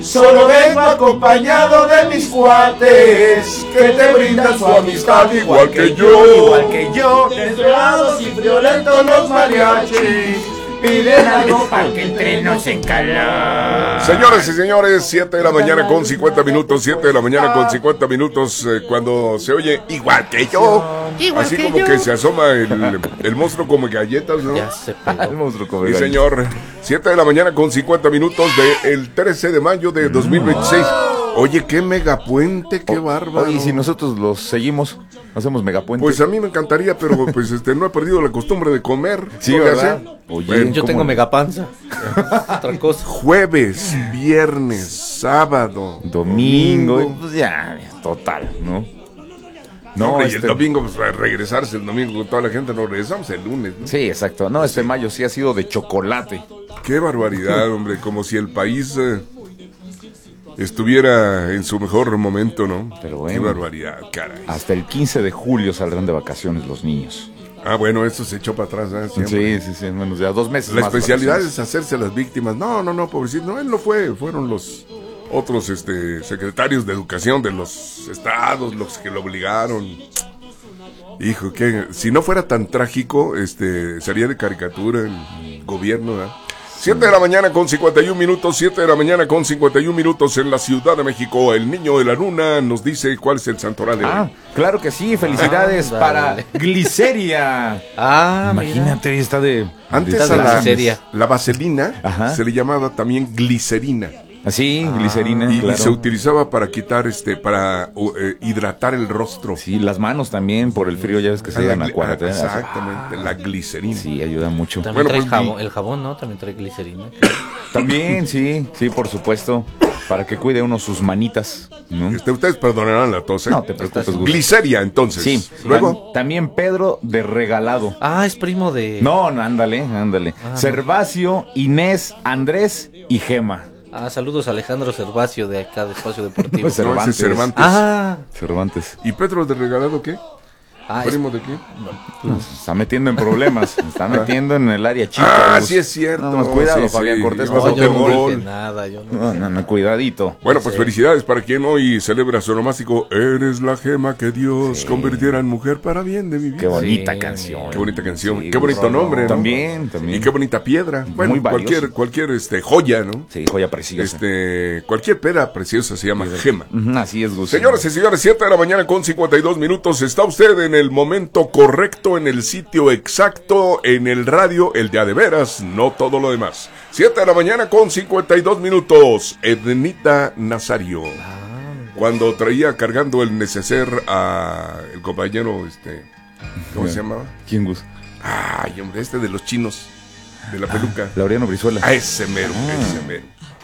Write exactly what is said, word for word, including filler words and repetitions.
Solo vengo acompañado de mis cuates que te brindan su amistad igual que yo. Igual que yo. Desvelados y friolentos los mariachis piden algo para que entremos en calor. Señores y señores, siete de la mañana con cincuenta minutos, siete de la mañana con cincuenta minutos, eh, cuando se oye igual que yo, igual así que como yo. que se asoma el, el monstruo come galletas, ¿no? Ya se pegó. El monstruo come Sí, galletas. señor. siete de la mañana con cincuenta minutos del trece de mayo de dos mil veintiséis. Oye, qué megapuente, qué bárbaro. Oye, y si nosotros los seguimos, hacemos megapuente. Pues a mí me encantaría, pero pues este no he perdido la costumbre de comer. Sí, ¿No le ¿verdad? hace? Oye, Bueno, Yo ¿cómo tengo no? megapanza. Otra cosa. jueves, viernes, sábado, Domingo, pues ya, total, ¿no? No, hombre, y el este- domingo, pues a regresarse el domingo con toda la gente, nos regresamos el lunes, ¿no? Sí, exacto. No, este mayo sí ha sido de chocolate. Qué barbaridad, hombre, como si el país eh, estuviera en su mejor momento, ¿no? Pero bueno. Qué barbaridad, caray. Hasta el quince de julio saldrán de vacaciones los niños. Ah, bueno, eso se echó para atrás, ¿eh? Siempre. Sí, sí, sí, menos ya dos meses La más especialidad vacaciones. es hacerse las víctimas. No, no, no, pobrecito. No, él no fue. Fueron los otros este, secretarios de educación de los estados los que lo obligaron. Hijo, que si no fuera tan trágico, este, sería de caricatura el gobierno, ¿verdad? siete de la mañana con cincuenta y un minutos, siete de la mañana con cincuenta y un minutos en la Ciudad de México. El niño de la luna nos dice cuál es el santoral de Ah, hoy. claro que sí, felicidades Ah, para dale. Gliceria. Ah, Imagínate, está de... Antes Está a de la, gliceria. la vaselina Ajá. se le llamaba también glicerina. Así, glicerina, Y, y claro. se utilizaba para quitar, este, para uh, eh, hidratar el rostro. Sí, las manos también, por el frío, ya ves que se Ah, llegan la a gli- cuarenta. ah, Exactamente, la glicerina. Sí, ayuda mucho. También Bueno, trae pues, jabón, y- el jabón, ¿no? También trae glicerina. También, sí, sí, por supuesto. Para que cuide uno sus manitas, ¿no? Este, ustedes perdonarán la tos, ¿eh? No te preocupes, Gus. Gliceria, entonces. Sí, Luego, tam- también Pedro de Regalado. Ah, es primo de... No, no, ándale, ándale. Ah, no. Servacio, Inés, Andrés y Gema. Ah, saludos a Alejandro Cervacio de acá de Espacio Deportivo. Pues, no, ese es Cervantes. Cervantes. Ah, Cervantes. ¿Y Pedro de Regalado qué? ah, es- ¿Primo de qué? Nos está metiendo en problemas. Se está metiendo en el área chica. Ah, Gus. sí es cierto. No, más cuidado, Sí, Fabián sí. Cortés. No, vas a no, meter yo un no gol. dije nada, yo no. No, no, no, cuidadito. Bueno, pues felicidades para quien hoy celebra su onomástico. Eres la gema que Dios Sí. convirtiera en mujer para bien de mi vida. Qué bonita Sí, canción. Qué bonita canción, Sí, qué bonito Gus. nombre, ¿no? También, también. Y qué bonita piedra. Bueno, Muy valioso. cualquier, cualquier este, joya, ¿no? Sí, joya preciosa. Este, cualquier piedra preciosa se llama gema. Ujú, así es, Gus. Señoras y señores, siete de la mañana con cincuenta y dos minutos. Está usted en el momento correcto, en el sitio exacto, en el radio, el de a de veras, no todo lo demás. siete de la mañana con cincuenta y dos minutos. Ednita Nazario. Cuando traía cargando el neceser a el compañero, este, ¿cómo se llamaba? ¿Quién, Gus? Ay, hombre, este de los chinos, de la peluca. Laureano Brizuela. A ese mero, ese mero.